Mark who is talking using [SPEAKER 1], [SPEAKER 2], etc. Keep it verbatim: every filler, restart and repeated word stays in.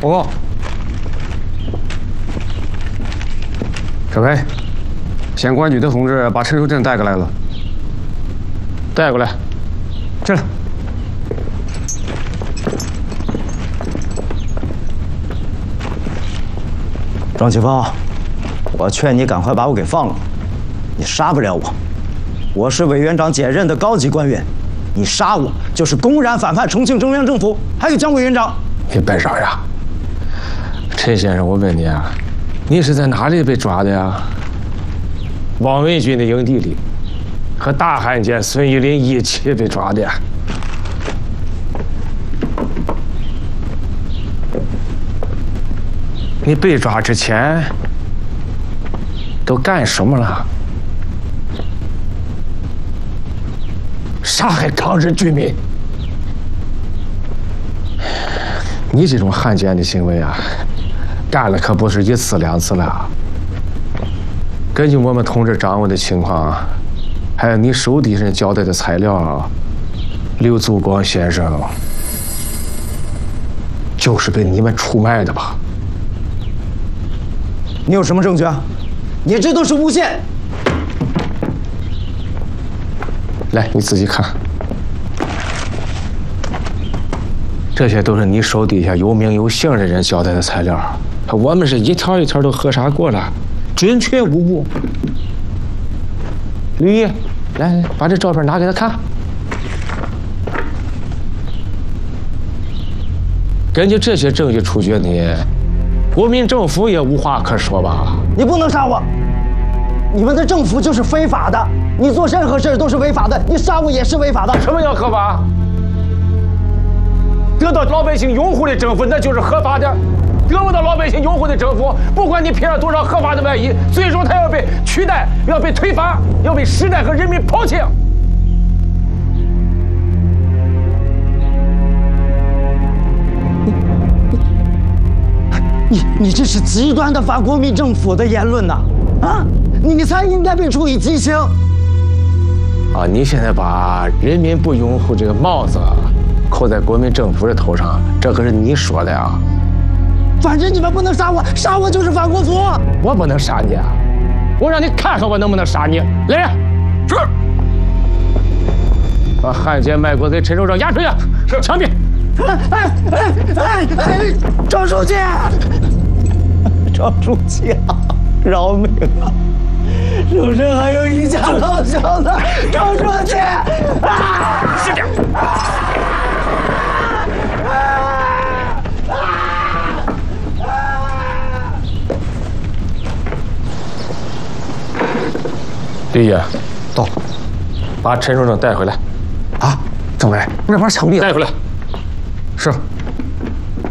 [SPEAKER 1] 哦，这位，县管局的同志把陈守正带过来了，带过来，这。
[SPEAKER 2] 张启峰，我劝你赶快把我给放了，你杀不了我，我是委员长兼任的高级官员，你杀我就是公然反叛重庆中央政府。还有姜委员长，
[SPEAKER 1] 你笨啥呀？陈先生，我问你啊，你是在哪里被抓的呀？汪伪军的营地里，和大汉奸孙玉林一起被抓的。你被抓之前都干什么了？杀害抗日居民。你这种汉奸的行为啊，干了可不是一次两次了。根据我们同志掌握的情况，还有你手底下交代的材料，刘祖光先生就是被你们出卖的吧？
[SPEAKER 2] 你有什么证据啊？你这都是诬陷！
[SPEAKER 1] 来，你自己看，这些都是你手底下有名有姓的人交代的材料，我们是一条一条都核查过了，准确无误。吕毅，来来，把这照片拿给他看。根据这些证据处决你，国民政府也无话可说吧？
[SPEAKER 2] 你不能杀我！你们的政府就是非法的，你做任何事都是违法的，你杀我也是违法的。
[SPEAKER 1] 什么叫合法？得到老百姓拥护的政府，那就是合法的；得不到老百姓拥护的政府，不管你披上多少合法的外衣，最终它要被取代，要被推翻，要被时代和人民抛弃。
[SPEAKER 2] 你你这是极端的反国民政府的言论呐！啊，你你才应该被处以极刑！
[SPEAKER 1] 啊，你现在把人民不拥护这个帽子扣在国民政府的头上，这可是你说的呀！
[SPEAKER 2] 反正你们不能杀我，杀我就是反国族！
[SPEAKER 1] 我不能杀你，我让你看看我能不能杀你！来人，是，把汉奸卖国贼陈守正押出去，是枪毙！
[SPEAKER 2] 哎哎哎哎！赵书记，赵书记啊，饶命啊！手上还有一家老小呢，赵书记！啊！
[SPEAKER 1] 是的。李爷，
[SPEAKER 2] 到，
[SPEAKER 1] 把陈守正带回来。
[SPEAKER 2] 啊，政委，那边枪毙了。
[SPEAKER 1] 带回来。是。